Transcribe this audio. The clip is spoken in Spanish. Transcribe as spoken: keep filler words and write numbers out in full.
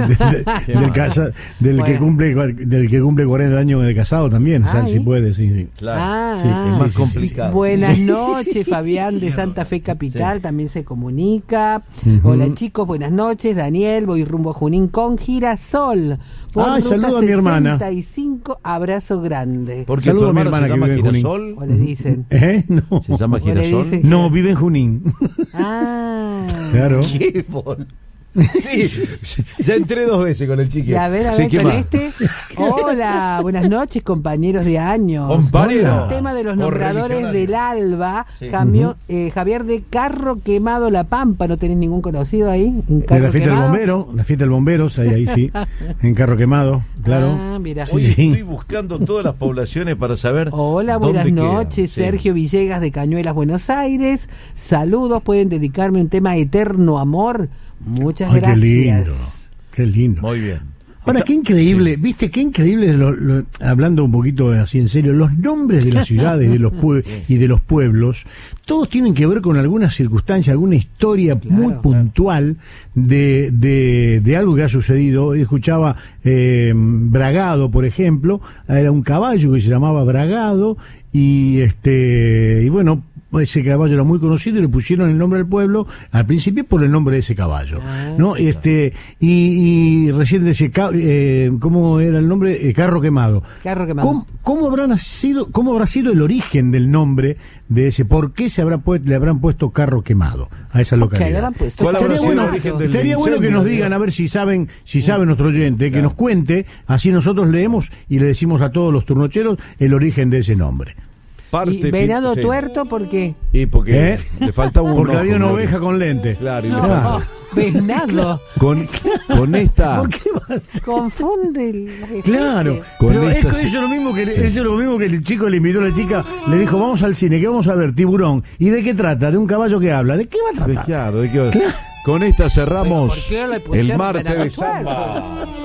de- del, casa, del Bueno. que cumple del que cumple cuarenta años de casado también, o sea, Ay. si puede, sí, sí. Claro. Ah, Sí, ah. es más sí, sí, complicado. Buenas noches, Fabián de Santa Fe Capital, también se comunica. Ujú. Hola chicos, buenas noches. Daniel, voy rumbo a Junín con Girasol. Por Ay, ruta saludo a mi hermana. sesenta y cinco, abrazo grande. Porque Saludo tu a mi hermana hermana se que llama vive en Junín. Girasol. O le dicen. ¿Eh? No. Se llama O le Girasol. dicen- No, vive en Junín. Ah. Claro. ¿Qué bol- Sí, ya entré dos veces con el chique. Y a ver, a Sí, ver, ¿qué con más? este. Hola, buenas noches, compañeros de años. Compañero. El tema de los Por nombradores religionario. del Alba. Sí. Jamio- eh, Javier de Carro Quemado La Pampa. ¿No tenés ningún conocido ahí? ¿En De Carro la fiesta Quemado? del bombero, la fiesta del bomberos, ahí, ahí sí, en Carro Quemado, claro. Ah, mira. Sí, Hoy sí. estoy buscando todas las poblaciones para saber. Hola, dónde buenas quedan. noches. Sí. Sergio Villegas de Cañuelas, Buenos Aires. Saludos. ¿Pueden dedicarme un tema Eterno Amor? Muchas Ay, qué gracias. lindo, qué lindo. Muy bien. Ahora, Está- qué increíble, Sí. viste, qué increíble, lo- lo- hablando un poquito así en serio, los nombres de las ciudades de los pue- y de los pueblos, todos tienen que ver con alguna circunstancia, alguna historia Claro, muy claro. puntual de, de, de algo que ha sucedido. Hoy escuchaba eh, Bragado, por ejemplo, era un caballo que se llamaba Bragado, y este y bueno, ese caballo era muy conocido y le pusieron el nombre al pueblo al principio por el nombre de ese caballo, Ah, ¿no? Este y, y recién decía, ca- eh, ¿cómo era el nombre? Eh, Carro Quemado. Carro Quemado. ¿Cómo, cómo habrá nacido, cómo habrá sido el origen del nombre de ese? ¿Por qué se habrá pu- le habrán puesto Carro Quemado a esa ¿Por qué le localidad? habrán puesto ¿Cuál habrá Estaría sido el bueno, origen del estaría bueno que incendio, nos digo? digan, a ver si saben, si sabe nuestro oyente, que Claro. nos cuente, así nosotros leemos y le decimos a todos los turnocheros el origen de ese nombre. Parte ¿Y venado sí. tuerto por qué? Y porque ¿Eh? le falta un Porque ojo, había una ¿no? oveja con lente. Claro, y le No, falta- venado. con, con esta ¿Por qué va a ser? Confunde el... Claro, Con pero es, esta que sí. eso es lo mismo que Sí. eso es lo mismo que el chico le invitó a la chica, le dijo, vamos al cine, que vamos a ver Tiburón. ¿Y de qué trata? De un caballo que habla. ¿De qué va a de- tratar? claro, ¿de qué va? Con esta cerramos Pero ¿por qué le pusieron el martes venado de tuerto? samba.